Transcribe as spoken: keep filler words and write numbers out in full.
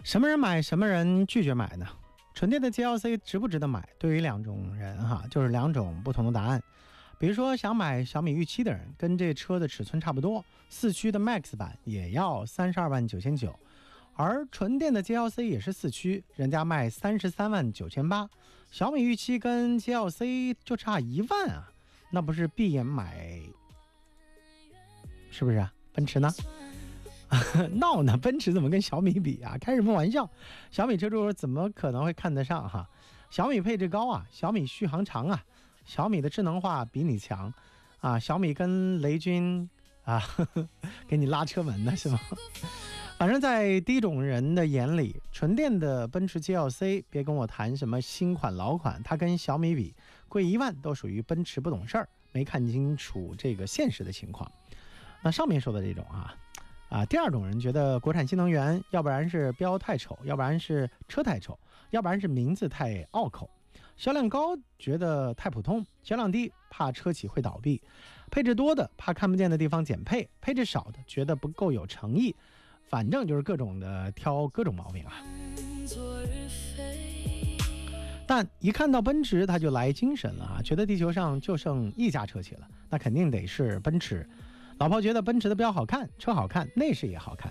什么人买，什么人拒绝买呢？纯电的 G L C 值不值得买？对于两种人哈，就是两种不同的答案。比如说想买小米 御七的人，跟这车的尺寸差不多，四驱的 Max 版也要三十二万九千九，而纯电的 G L C 也是四驱，人家卖三十三万九千八，小米御七跟 G L C 就差一万啊，那不是闭眼买，是不是啊？奔驰呢？闹呢？奔驰怎么跟小米比啊？开什么玩笑？小米车主怎么可能会看得上哈？小米配置高啊，小米续航长啊，小米的智能化比你强啊，小米跟雷军啊呵呵给你拉车门呢是吗？反正在第一种人的眼里，纯电的奔驰 G L C 别跟我谈什么新款老款，它跟小米比贵一万都属于奔驰不懂事儿，没看清楚这个现实的情况。那上面说的这种啊啊，第二种人觉得国产新能源，要不然是标太丑，要不然是车太丑，要不然是名字太拗口，销量高觉得太普通，销量低怕车企会倒闭，配置多的怕看不见的地方减配，配置少的觉得不够有诚意，反正就是各种的挑各种毛病啊。但一看到奔驰他就来精神了啊，觉得地球上就剩一家车企了，那肯定得是奔驰。老婆觉得奔驰的标好看，车好看，内饰也好看，